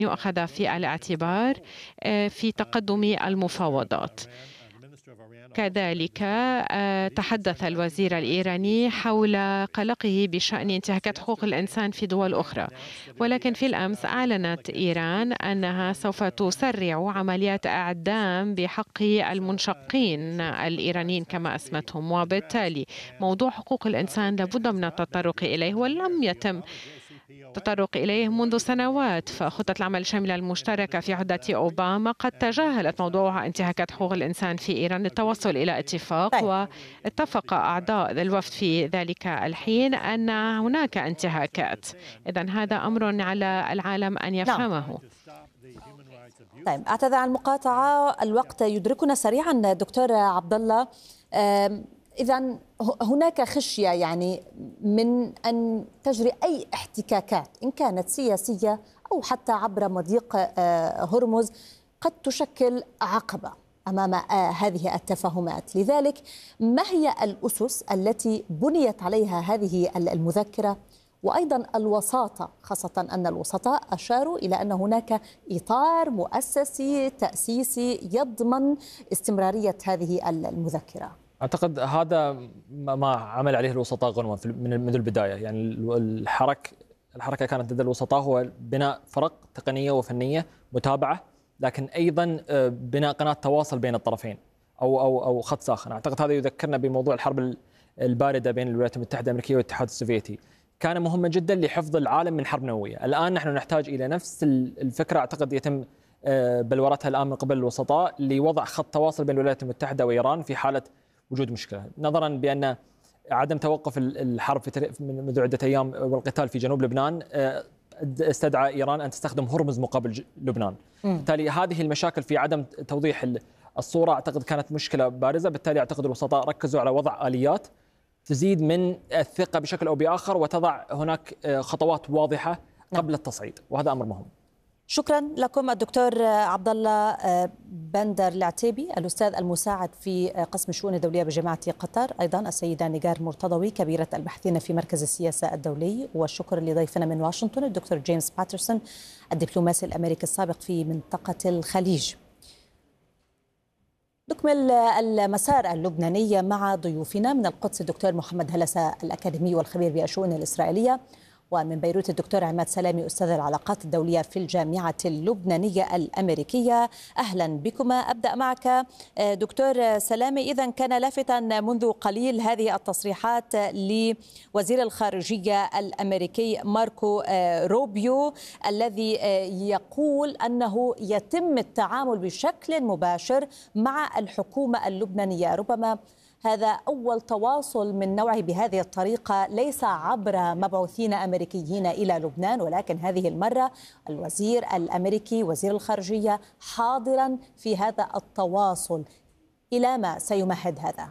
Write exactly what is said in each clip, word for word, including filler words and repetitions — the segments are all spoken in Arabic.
يؤخذ في الاعتبار آه، في تقدم المفاوضات. كذلك آه، تحدث الوزير الإيراني حول قلقه بشأن انتهاكات حقوق الإنسان في دول أخرى، ولكن في الأمس أعلنت إيران أنها سوف تسرع عمليات إعدام بحق المنشقين الإيرانيين كما أسمتهم، وبالتالي موضوع حقوق الإنسان لابد من التطرق إليه، ولم يتم التطرق إليه منذ سنوات. فخطة العمل الشاملة المشتركة في عهدة أوباما قد تجاهلت موضوع انتهاكات حقوق الإنسان في إيران للتوصل إلى اتفاق، طيب. واتفق أعضاء الوفد في ذلك الحين أن هناك انتهاكات. إذن هذا أمر على العالم أن نعم. يفهمه. طيب، أعتذر عن المقاطعة، الوقت يدركنا سريعا دكتور عبد الله. إذن هناك خشية يعني من أن تجري أي احتكاكات إن كانت سياسية أو حتى عبر مضيق هرمز قد تشكل عقبة أمام هذه التفاهمات. لذلك ما هي الأسس التي بنيت عليها هذه المذكرة، وأيضا الوساطة، خاصة أن الوسطاء أشاروا إلى أن هناك إطار مؤسسي تأسيسي يضمن استمرارية هذه المذكرة؟ أعتقد هذا ما عمل عليه الوسطاء غنوة من منذ البداية. يعني الحرك الحركة كانت لدى الوسطاء هو بناء فرق تقنية وفنية متابعة، لكن أيضا بناء قناة تواصل بين الطرفين أو أو أو خط ساخن. أعتقد هذا يذكرنا بموضوع الحرب الباردة بين الولايات المتحدة الأمريكية والاتحاد السوفيتي، كان مهما جدا لحفظ العالم من حرب نووية. الآن نحن نحتاج إلى نفس الفكرة، أعتقد يتم بلورتها الآن من قبل الوسطاء لوضع خط تواصل بين الولايات المتحدة وإيران في حالة وجود مشكلة، نظرا بأن عدم توقف الحرب في منذ عدة أيام والقتال في جنوب لبنان استدعى إيران أن تستخدم هرمز مقابل لبنان. بالتالي هذه المشاكل في عدم توضيح الصورة أعتقد كانت مشكلة بارزة. بالتالي أعتقد الوسطاء ركزوا على وضع آليات تزيد من الثقة بشكل أو بآخر، وتضع هناك خطوات واضحة قبل التصعيد، وهذا أمر مهم. شكرا لكم الدكتور عبد الله بندر العتيبي، الأستاذ المساعد في قسم الشؤون الدولية بجامعة قطر، أيضا السيدة نيجار مرتضوي كبيرة الباحثين في مركز السياسة الدولي، والشكر لضيفنا من واشنطن الدكتور جيمس باترسون الدبلوماسي الأمريكي السابق في منطقة الخليج. نكمل المسار اللبناني مع ضيوفنا من القدس الدكتور محمد هلسة الأكاديمي والخبير بالشؤون الإسرائيلية، ومن بيروت الدكتور عماد سلامي أستاذ العلاقات الدولية في الجامعة اللبنانية الأمريكية. أهلا بكما. أبدأ معك دكتور سلامي. إذن كان لافتا منذ قليل هذه التصريحات لوزير الخارجية الأمريكي ماركو روبيو الذي يقول أنه يتم التعامل بشكل مباشر مع الحكومة اللبنانية. ربما هذا أول تواصل من نوعه بهذه الطريقة، ليس عبر مبعوثين أمريكيين إلى لبنان، ولكن هذه المرة الوزير الأمريكي وزير الخارجية حاضرا في هذا التواصل. إلى ما سيمهد هذا؟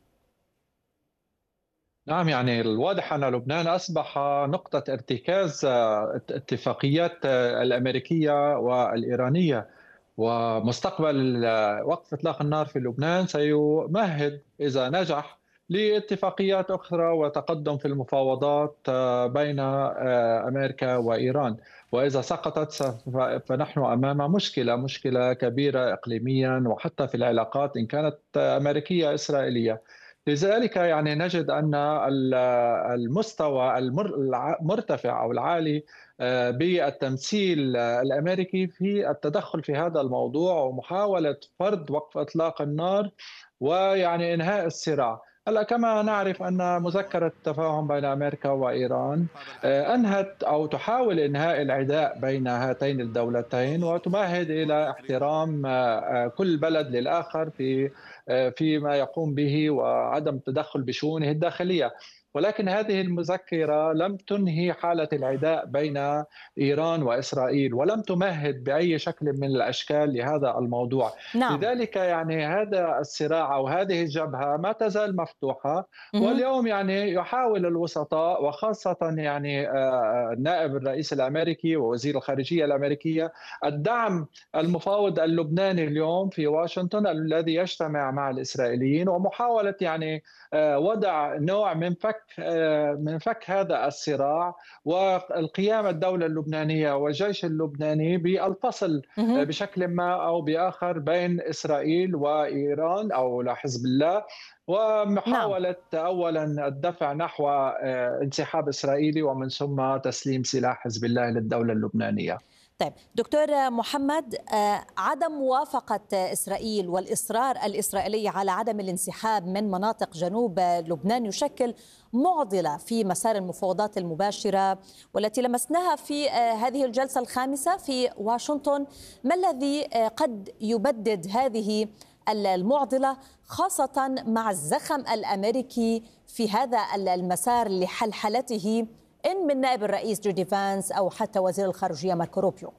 نعم، يعني الواضح أن لبنان أصبح نقطة ارتكاز اتفاقيات الأمريكية والإيرانية، ومستقبل وقف إطلاق النار في لبنان سيمهد إذا نجح لاتفاقيات أخرى وتقدم في المفاوضات بين أمريكا وإيران. وإذا سقطت فنحن أمام مشكلة مشكلة كبيرة إقليميا وحتى في العلاقات إن كانت أمريكية إسرائيلية. لذلك يعني نجد أن المستوى المرتفع أو العالي بالتمثيل الأمريكي في التدخل في هذا الموضوع ومحاولة فرض وقف إطلاق النار ويعني إنهاء الصراع. هلا كما نعرف أن مذكرة التفاهم بين أمريكا وإيران أنهت أو تحاول إنهاء العداء بين هاتين الدولتين وتمهد إلى احترام كل بلد للآخر في فيما يقوم به وعدم التدخل بشؤونه الداخلية. ولكن هذه المذكرة لم تنهي حالة العداء بين إيران وإسرائيل ولم تمهد بأي شكل من الأشكال لهذا الموضوع. نعم. لذلك يعني هذا الصراع أو هذه الجبهة ما تزال مفتوحة. واليوم يعني يحاول الوسطاء وخاصة يعني نائب الرئيس الأمريكي ووزير الخارجية الأمريكية الدعم المفاوض اللبناني اليوم في واشنطن الذي يجتمع مع الإسرائيليين، ومحاولة يعني وضع نوع من فك فك من فك هذا الصراع والقيام الدولة اللبنانية والجيش اللبناني بالفصل بشكل ما أو بآخر بين إسرائيل وإيران أو حزب الله، ومحاولة نعم. أولا الدفع نحو انسحاب إسرائيلي ومن ثم تسليم سلاح حزب الله للدولة اللبنانية. طيب دكتور محمد، عدم موافقة إسرائيل والإصرار الإسرائيلي على عدم الانسحاب من مناطق جنوب لبنان يشكل معضلة في مسار المفاوضات المباشرة والتي لمسناها في هذه الجلسة الخامسة في واشنطن. ما الذي قد يبدد هذه المعضلة خاصة مع الزخم الأمريكي في هذا المسار لحلحلته إن من نائب الرئيس جودي فانس أو حتى وزير الخارجية ماركو روبيو؟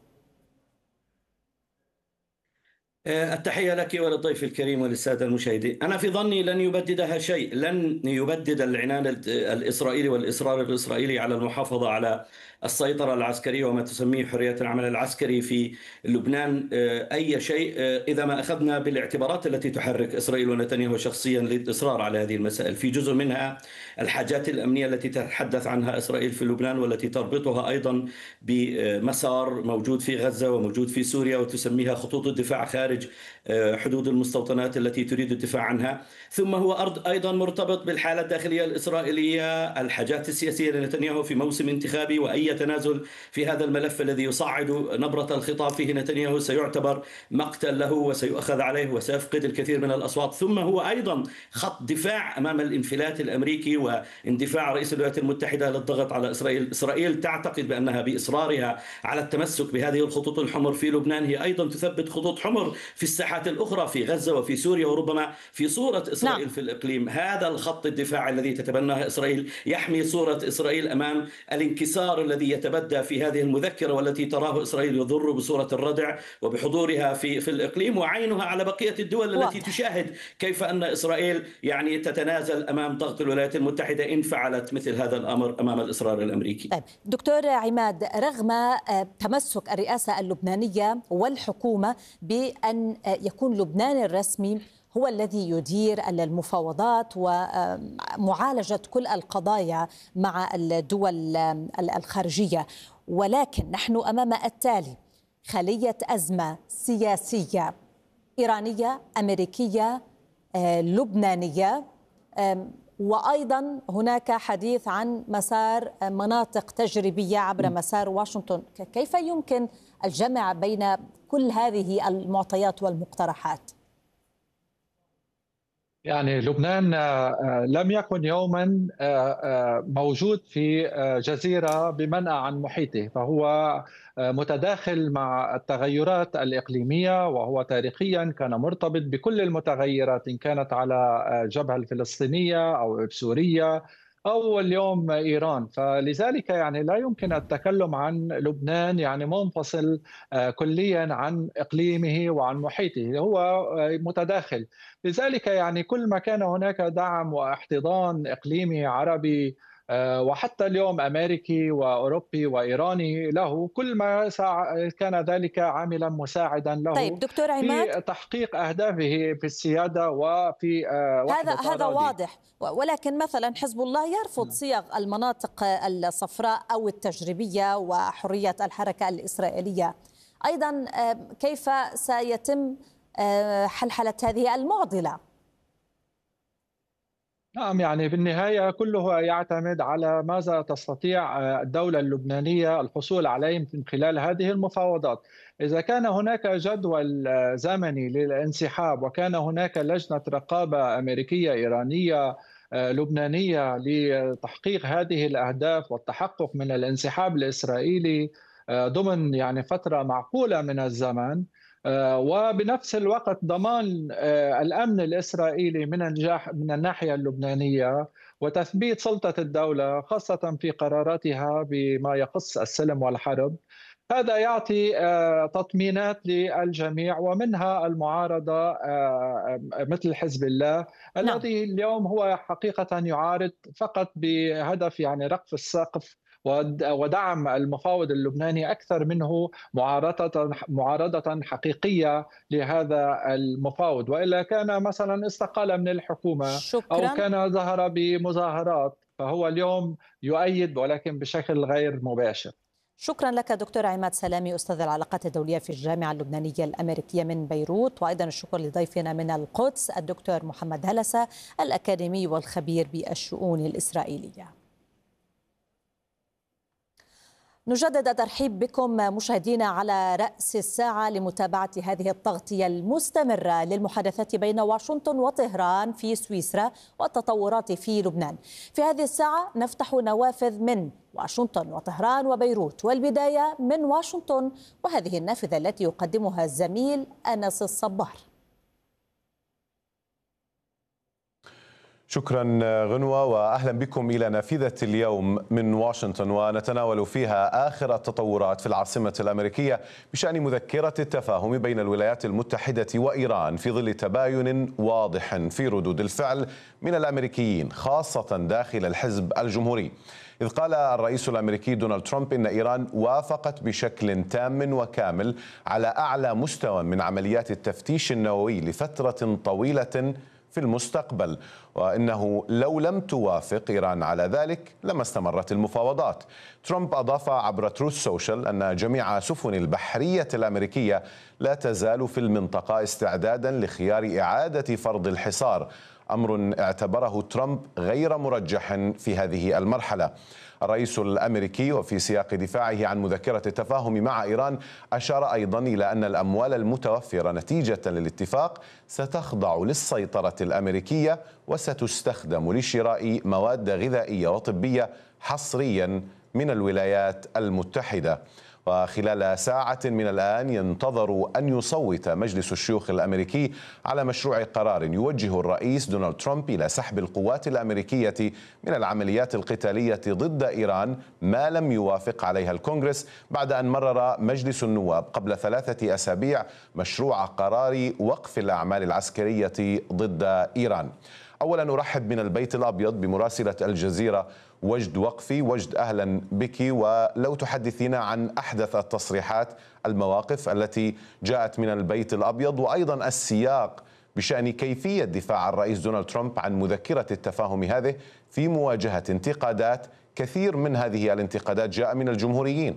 التحية لك وللضيف الكريم وللسادة المشاهدين. أنا في ظني لن يبددها شيء، لن يبدد العنان الإسرائيلي والإصرار الإسرائيلي على المحافظة على السيطرة العسكرية وما تسميه حرية العمل العسكري في لبنان أي شيء إذا ما أخذنا بالاعتبارات التي تحرك إسرائيل ونتنياهو شخصيا للإصرار على هذه المسائل. في جزء منها الحاجات الأمنية التي تتحدث عنها إسرائيل في لبنان والتي تربطها أيضا بمسار موجود في غزة وموجود في سوريا وتسميها خطوط الدفاع خارج حدود المستوطنات التي تريد الدفاع عنها. ثم هو أرض أيضا مرتبط بالحالة الداخلية الإسرائيلية، الحاجات السياسية لنتنياهو في موسم انتخابي، وأي تنازل في هذا الملف الذي يصعد نبرة الخطاب فيه نتنياهو سيعتبر مقتل له وسيؤخذ عليه وسيفقد الكثير من الأصوات. ثم هو أيضا خط دفاع أمام الانفلات الأمريكي واندفاع رئيس الولايات المتحدة للضغط على إسرائيل. إسرائيل تعتقد بأنها بإصرارها على التمسك بهذه الخطوط الحمر في لبنان هي أيضا تثبت خطوط حمر في الساحات الأخرى في غزة وفي سوريا وربما في صورة إسرائيل نعم. في الإقليم. هذا الخط الدفاع الذي تتبناه إسرائيل يحمي صورة إسرائيل أمام الانكسار الذي يتبدى في هذه المذكرة والتي تراه إسرائيل يضر بصورة الردع وبحضورها في في الإقليم، وعينها على بقية الدول التي واضح. تشاهد كيف أن إسرائيل يعني تتنازل أمام ضغط الولايات المتحدة إن فعلت مثل هذا الأمر أمام الإصرار الأمريكي. طيب دكتور عماد، رغم تمسك الرئاسة اللبنانية والحكومة بأن يكون لبنان الرسمي هو الذي يدير المفاوضات ومعالجة كل القضايا مع الدول الخارجية، ولكن نحن أمام التالي: خلية أزمة سياسية إيرانية أمريكية لبنانية، وأيضا هناك حديث عن مسار مناطق تجريبية عبر مسار واشنطن. كيف يمكن الجمع بين كل هذه المعطيات والمقترحات؟ يعني لبنان لم يكن يوما موجود في جزيرة بمنأى عن محيطه، فهو متداخل مع التغيرات الإقليمية، وهو تاريخيا كان مرتبط بكل المتغيرات إن كانت على الجبهة الفلسطينية أو سوريا أو اليوم إيران. فلذلك يعني لا يمكن التكلم عن لبنان يعني منفصل كليا عن إقليمه وعن محيطه، هو متداخل. لذلك يعني كل ما كان هناك دعم واحتضان إقليمي عربي وحتى اليوم أمريكي وأوروبي وإيراني له، كل ما كان ذلك عاملا مساعدا له طيب دكتور عماد، في تحقيق أهدافه في السيادة وفي هذا هذا واضح. ولكن مثلا حزب الله يرفض صيغ المناطق الصفراء أو التجريبية وحرية الحركة الإسرائيلية. أيضا كيف سيتم حلحلة هذه المعضلة؟ نعم، يعني بالنهاية كله يعتمد على ماذا تستطيع الدولة اللبنانية الحصول عليه من خلال هذه المفاوضات. إذا كان هناك جدول زمني للانسحاب وكان هناك لجنة رقابة أمريكية إيرانية لبنانية لتحقيق هذه الأهداف والتحقق من الانسحاب الإسرائيلي ضمن يعني فترة معقولة من الزمن، وبنفس الوقت ضمان الأمن الإسرائيلي من النجاح من الناحية اللبنانية وتثبيت سلطة الدولة خاصة في قراراتها بما يخص السلم والحرب، هذا يعطي تطمينات للجميع، ومنها المعارضة مثل حزب الله الذي اليوم هو حقيقة يعارض فقط بهدف يعني رقف السقف ودعم المفاوض اللبناني أكثر منه معارضة معارضة حقيقية لهذا المفاوض. وإلا كان مثلا استقال من الحكومة شكرا. أو كان ظهر بمظاهرات فهو اليوم يؤيد ولكن بشكل غير مباشر. شكرا لك دكتور عماد سلامي أستاذ العلاقات الدولية في الجامعة اللبنانية الأمريكية من بيروت، وأيضا الشكر لضيفنا من القدس الدكتور محمد هلسة الأكاديمي والخبير بالشؤون الإسرائيلية. نجدد الترحيب بكم مشاهدينا على رأس الساعة لمتابعة هذه التغطية المستمرة للمحادثات بين واشنطن وطهران في سويسرا والتطورات في لبنان. في هذه الساعة نفتح نوافذ من واشنطن وطهران وبيروت، والبداية من واشنطن، وهذه النافذة التي يقدمها الزميل أنس الصبار. شكرا غنوة، وأهلا بكم إلى نافذة اليوم من واشنطن، ونتناول فيها آخر التطورات في العاصمة الأمريكية بشأن مذكرة التفاهم بين الولايات المتحدة وإيران في ظل تباين واضح في ردود الفعل من الأمريكيين خاصة داخل الحزب الجمهوري. إذ قال الرئيس الأمريكي دونالد ترامب إن إيران وافقت بشكل تام وكامل على أعلى مستوى من عمليات التفتيش النووي لفترة طويلة في المستقبل، وإنه لو لم توافق إيران على ذلك لما استمرت المفاوضات. ترامب أضاف عبر تروث سوشيال أن جميع سفن البحرية الأمريكية لا تزال في المنطقة استعدادا لخيار إعادة فرض الحصار، أمر اعتبره ترامب غير مرجح في هذه المرحلة. الرئيس الأمريكي وفي سياق دفاعه عن مذكرة التفاهم مع إيران أشار أيضا إلى أن الأموال المتوفرة نتيجة للاتفاق ستخضع للسيطرة الأمريكية وستستخدم لشراء مواد غذائية وطبية حصريا من الولايات المتحدة. وخلال ساعة من الآن ينتظر أن يصوت مجلس الشيوخ الأمريكي على مشروع قرار يوجه الرئيس دونالد ترامب إلى سحب القوات الأمريكية من العمليات القتالية ضد إيران ما لم يوافق عليها الكونغرس، بعد أن مرر مجلس النواب قبل ثلاثة أسابيع مشروع قرار وقف الأعمال العسكرية ضد إيران. أولا أرحب من البيت الأبيض بمراسلة الجزيرة وجد وقفي. وجد، أهلا بك، ولو تحدثينا عن أحدث التصريحات، المواقف التي جاءت من البيت الأبيض، وأيضا السياق بشأن كيفية دفاع الرئيس دونالد ترامب عن مذكرة التفاهم هذه في مواجهة انتقادات كثير من هذه الانتقادات جاء من الجمهوريين.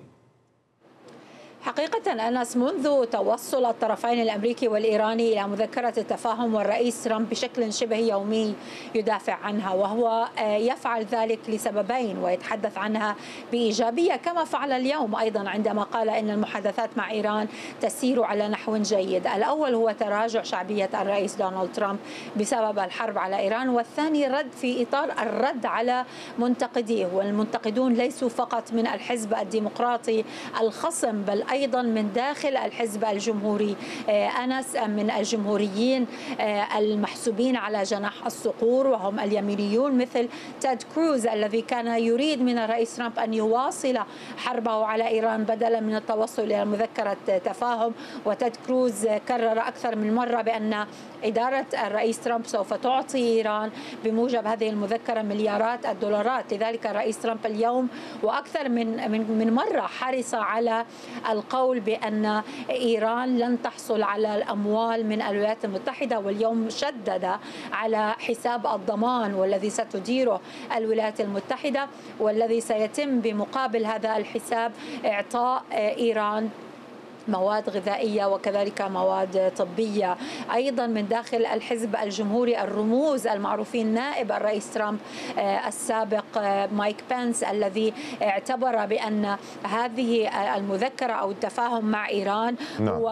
حقيقة أنس، منذ توصل الطرفين الأمريكي والإيراني إلى مذكرة التفاهم والرئيس ترامب بشكل شبه يومي يدافع عنها، وهو يفعل ذلك لسببين ويتحدث عنها بإيجابية، كما فعل اليوم أيضا عندما قال إن المحادثات مع إيران تسير على نحو جيد. الأول هو تراجع شعبية الرئيس دونالد ترامب بسبب الحرب على إيران، والثاني رد في إطار الرد على منتقديه، والمنتقدون ليسوا فقط من الحزب الديمقراطي الخصم بل أيضا من داخل الحزب الجمهوري. أنس، من الجمهوريين المحسوبين على جناح الصقور وهم اليمينيون مثل تيد كروز الذي كان يريد من الرئيس ترامب أن يواصل حربه على إيران بدلا من التوصل إلى مذكرة تفاهم. وتيد كروز كرر أكثر من مرة بأن إدارة الرئيس ترامب سوف تعطي إيران بموجب هذه المذكرة مليارات الدولارات. لذلك الرئيس ترامب اليوم وأكثر من من مرة حرص على القول بأن إيران لن تحصل على الأموال من الولايات المتحدة، واليوم شدد على حساب الضمان والذي ستديره الولايات المتحدة، والذي سيتم بمقابل هذا الحساب إعطاء إيران مواد غذائية وكذلك مواد طبية. أيضا من داخل الحزب الجمهوري الرموز المعروفين، نائب الرئيس ترامب السابق مايك بنس الذي اعتبر بأن هذه المذكرة أو التفاهم مع إيران نعم. هو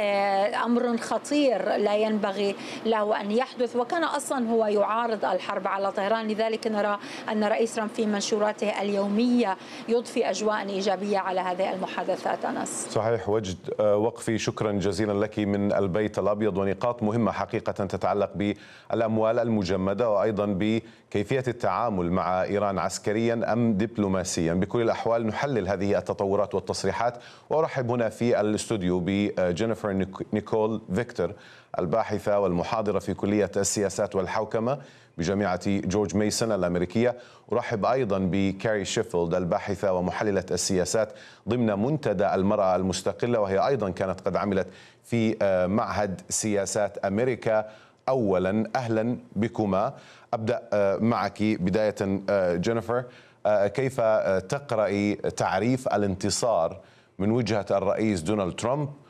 أمر خطير لا ينبغي له أن يحدث، وكان أصلا هو يعارض الحرب على طهران. لذلك نرى أن الرئيس ترامب في منشوراته اليومية يضفي أجواء إيجابية على هذه المحادثات. أنس، صحيح. وجد وقفي، شكرا جزيلا لك من البيت الأبيض، ونقاط مهمة حقيقة تتعلق بالأموال المجمدة وأيضا بكيفية التعامل مع إيران عسكريا أم دبلوماسيا. بكل الأحوال نحلل هذه التطورات والتصريحات، وأرحب هنا في الاستوديو بجينيفر نيكول فيكتور، الباحثة والمحاضرة في كلية السياسات والحوكمة بجامعة جورج ميسون الأمريكية. أرحب أيضا بكاري شيفيلد، الباحثة ومحللة السياسات ضمن منتدى المرأة المستقلة، وهي أيضا كانت قد عملت في معهد سياسات أمريكا أولا أهلا بكما. أبدأ معك بداية جينيفر، كيف تقرأي تعريف الانتصار من وجهة الرئيس دونالد ترامب